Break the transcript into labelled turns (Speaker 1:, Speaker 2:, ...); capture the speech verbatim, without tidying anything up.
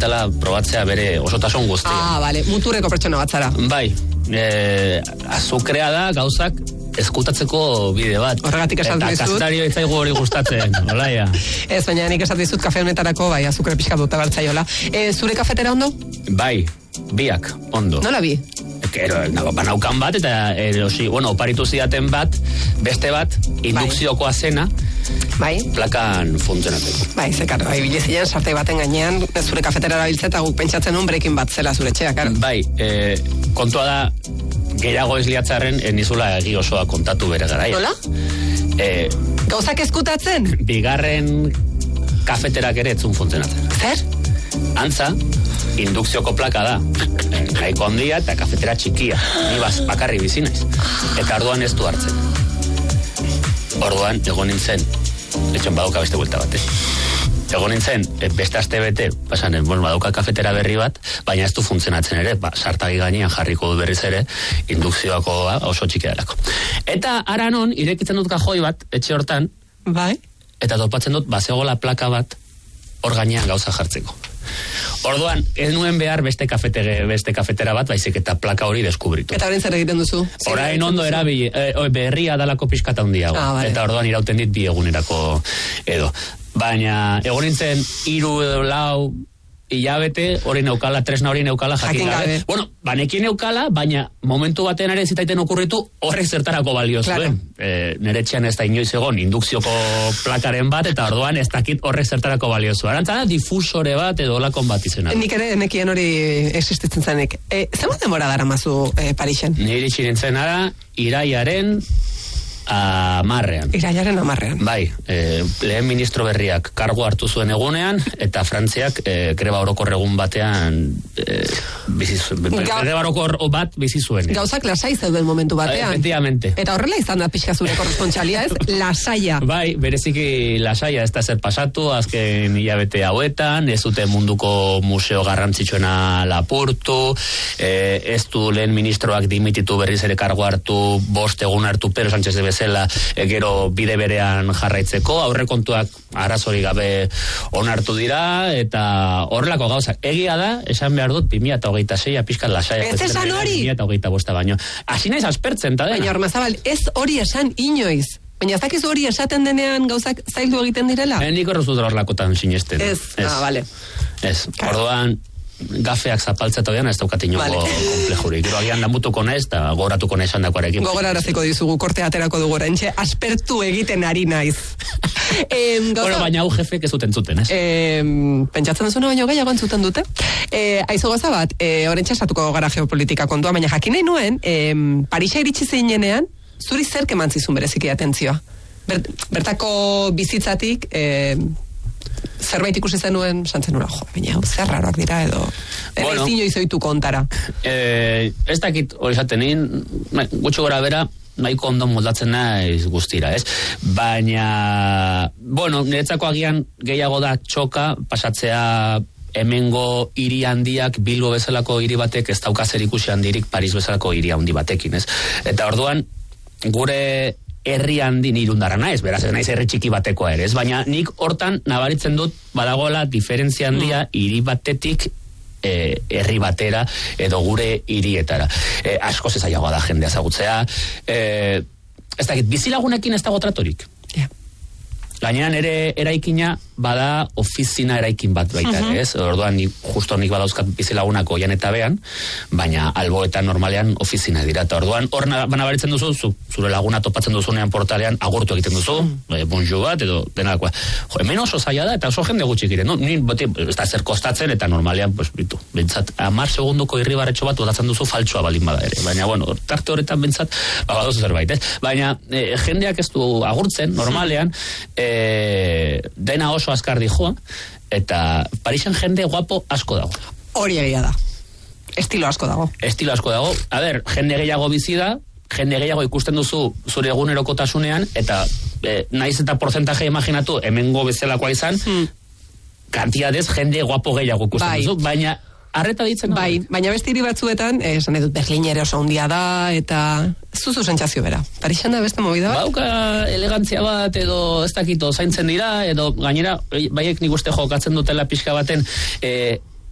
Speaker 1: dala probatzea bere osotasun guztia.
Speaker 2: Ah, bale, muturreko pertsona bat zara.
Speaker 1: Bai, e, azukrea da gauzak eskutatzeko bide bat.
Speaker 2: Horregatik esan dizut.
Speaker 1: Eta kastario itzaigu hori gustatzen, olaia.
Speaker 2: Ez, baina nik esan dizut kafe honetarako, bai, azukre pixka dut abertzaiola. E, zure kafetera ondo?
Speaker 1: Bai, biak, ondo.
Speaker 2: Nola bi?
Speaker 1: Ero, banaukan bat, eta erosi, bueno, oparitu zidaten bat, beste bat, indukziokoa zena,
Speaker 2: bai.
Speaker 1: Plakan funtzionatzeko.
Speaker 2: Bai, zekar, bai, bilezilean, sartei baten gainean, zure kafetera erabiltze eta guk pentsatzen un brekin bat zela zure txea, karo.
Speaker 1: Bai, e, kontua da, gehiago ez liatzarren, nizula egi osoa kontatu bere garaia.
Speaker 2: Nola?
Speaker 1: E,
Speaker 2: Gauzak eskutatzen?
Speaker 1: Bigarren kafeterak ere etzun funtzionatzen.
Speaker 2: Zer?
Speaker 1: Antza, indukzioko plaka da. Nahiko handia eta kafetera txikia. Ni baz, bakarri bizi naiz. Eta orduan ez du hartzen. Orduan, egon nintzen, etxon badauka beste buelta bat, eh? Egon nintzen, beste aste bete, pasanen, bueno, badauka kafetera berri bat, baina ez du funtzionatzen ere, ba, sartagi gainean jarriko du berriz ere, indukzioko oso txikia delako. Eta aranon, irekitzen dut kajoi bat, etxe hortan,
Speaker 2: bai.
Speaker 1: Eta topatzen dut, bazegola plaka bat, hor gainean gauza jartzeko. Orduan, ez nuen behar beste kafetege, beste kafetera bat, baizik eta plaka hori deskubritu.
Speaker 2: Eta orain zer egiten duzu?
Speaker 1: Orain ondo erabili, eh, berria dalako pixkata handiago.
Speaker 2: Ah, vale.
Speaker 1: Eta orduan irauten dit bi egunerako edo. Baina, egon nintzen, hiru edo lau hilabete, hori neukala, tresna hori neukala, jakin gabe. Bueno, banekin neukala, baina momentu batean ere zitaiten okurritu horrek zertarako balio zuen. Claro. E, nere etxean ez da inoiz egon indukzioko plakaren bat, eta orduan ez dakit horrek zertarako balio zuen. Arantzara, difusore bat edo olakon bat izena.
Speaker 2: Nik ere, nekien hori existitzen zenik. E, Zer demora dara mazu e, Parixen?
Speaker 1: Niri txinintzen ara, iraiaren amarrean.
Speaker 2: Iraiaren amarrean.
Speaker 1: Bai, e, lehen ministro berriak kargu hartu zuen egunean, eta Frantziak e, greba orokor egun batean e, bizi zuen. Greba orokor bat bizi zuen.
Speaker 2: Gauzak lasai zeuden momentu batean.
Speaker 1: Efectivamente.
Speaker 2: Eta horrela izan da pixka zure korrespontxalia, ez? Lasaia.
Speaker 1: Bai, bereziki lasaia ez da zer pasatu, azken hilabete hauetan, ez dute munduko museo garrantzitsuena lapurtu, e, ez du lehen ministroak dimititu berriz ere kargu hartu, bost egun hartu, Pedro Sánchez de zela e, gero bide berean jarraitzeko, aurrekontuak arazori gabe onartu dira, eta horrelako gauzak. Egia da, esan behar dut, bi mila hogeita sei pixka lasaia.
Speaker 2: Ez esan hori?
Speaker 1: bi mila hogeita bost baino. Hasi naiz aspertzen, ta dena.
Speaker 2: Baina Ormazabal, ez hori esan inoiz. Baina ez dakizu hori esaten denean gauzak zaildu egiten direla?
Speaker 1: E, nik horrezut horrelakotan sinesten.
Speaker 2: Ez, ez. Ah, vale.
Speaker 1: Ez, orduan, gafeak zapaltzeta dean ez daukat inoko vale. Komplejurik. Gero agian damutuko naiz, eta goratuko nahi sandakoarekin.
Speaker 2: Gogoraraziko dizugu, korte aterako dugu oraintxe, aspertu egiten ari naiz. e,
Speaker 1: bueno, baina hau jefek ez zuten zuten, ez?
Speaker 2: E, pentsatzen duzuna baino gehiago entzuten dute. E, aizu goza bat, e, oraintxe esatuko gara geopolitika kontua, baina jakin nahi nuen, e, Parisa iritsi zeinenean, zuri zer kemantzizun bereziki atentzioa. Bert, bertako bizitzatik, e, zerbait ikusi zenuen, santzen ura, jo, baina zer raroak dira edo bueno, ez inoiz oitu kontara.
Speaker 1: Eh, ez dakit hori zaten nin, gutxo gora bera, nahiko ondo moldatzen naiz guztira, ez? Baina, bueno, niretzako agian gehiago da txoka, pasatzea hemengo hiri handiak, Bilbo bezalako hiri batek, ez dauka zer ikusi handirik Paris bezalako hiri handi batekin, ez? Eta orduan, gure herri handi nirundara naiz, beraz ez naiz herri txiki batekoa ere, ez? Baina nik hortan nabaritzen dut badagoela diferentzia handia hiri batetik eh, herri batera edo gure hirietara. Eh, asko zezaiagoa da jendea ezagutzea. Eh, ez dakit, bizilagunekin ez dago tratorik.
Speaker 2: Yeah.
Speaker 1: Gainean ere eraikina bada ofizina eraikin bat baita, uh-huh. ez? Orduan, nik, justo nik badauzkat bizilagunako oian eta bean, baina alboetan normalean ofizina dira. Eta orduan, hor nabaritzen duzu, zu, zure laguna topatzen duzunean portalean agurtu egiten duzu, uh-huh. e, bonjour bat, edo denakoa. Jo, hemen oso zaila da, eta oso jende gutxik ire, no? Ni, beti, ez da zer kostatzen, eta normalean, pues, bitu, bentsat, amar segunduko irribarretxo bat udatzen duzu faltsua baldin bada ere. Baina, bueno, tarte horretan bentsat, badozu zerbait, ez? Baina, e, jendeak ez du agurtzen, normalean, e, dena oso azkar dijoa, eta Parisen jende guapo asko dago.
Speaker 2: Hori egia da. Estilo asko dago.
Speaker 1: Estilo asko dago. A ber, jende gehiago bizi da, jende gehiago ikusten duzu zure egunerokotasunean, eta e, naiz eta porcentaje imaginatu hemengo bezalakoa izan, hmm. kantidadez jende guapo gehiago ikusten bai. duzu, baina arreta ditzen.
Speaker 2: Bai, baina beste hiri batzuetan, eh, esan edut Berlin ere oso handia da, eta zuzu sentsazio bera. Parisen da beste movida bat?
Speaker 1: Bauka elegantzia bat, edo ez dakito zaintzen dira, edo gainera, baiek nik uste jokatzen dutela pixka baten, eh,